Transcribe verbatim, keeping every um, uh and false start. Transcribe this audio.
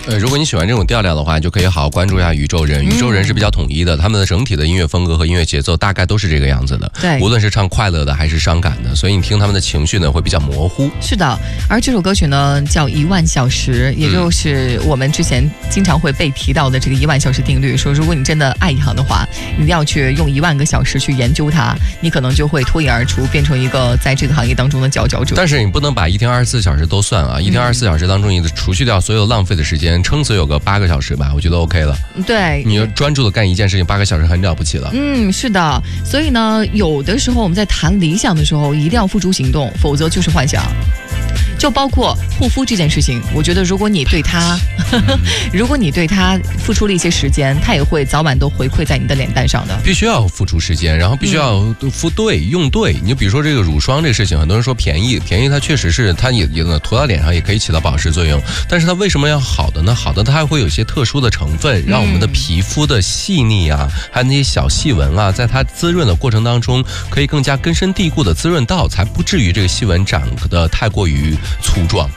呃，如果你喜欢这种调调的话，就可以好好关注一下宇宙人。宇宙人是比较统一的，他们的整体的音乐风格和音乐节奏大概都是这个样子的。 对， 无论是唱快乐的还是伤感的，所以你听他们的情绪呢会比较模糊。 是的，而这首歌曲呢叫《一万小时》，也就是我们之前经常会被提到的这个一万小时定律，说如果你真的爱一行的话，你一定要去用一万个小时去研究它，你可能就会脱颖而出，变成一个在这个行业当中的佼佼者。 但是你不能把一天二十四小时都算啊，一天二十四小时当中你除去掉所有浪费的时间，撑死有个八个小时吧，我觉得 OK 了。 对， 你专注的干一件事情，八个小时很了不起了。 嗯，是的。所以呢，有的时候我们在谈理想的时候，一定要付诸行动，否则就是幻想。就包括护肤这件事情，我觉得如果你对他呵呵如果你对他付出了一些时间，他也会早晚都回馈在你的脸蛋上的。 必须要付出时间，然后必须要敷对、嗯、用对。你就比如说这个乳霜这个事情，很多人说便宜便宜，它确实是它也也涂到脸上也可以起到保湿作用，但是它为什么要好的呢？好的它还会有一些特殊的成分，让我们的皮肤的细腻啊，还有那些小细纹啊，在它滋润的过程当中可以更加根深蒂固的滋润到，才不至于这个细纹长得太过于粗壮。